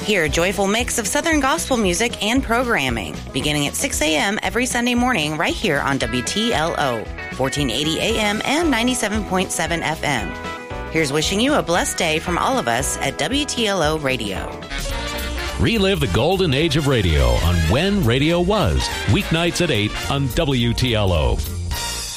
Hear a joyful mix of Southern gospel music and programming, beginning at 6 a.m. every Sunday morning right here on WTLO, 1480 AM and 97.7 FM. Here's wishing you a blessed day from all of us at WTLO Radio. Relive the golden age of radio on When Radio Was, weeknights at 8 on WTLO.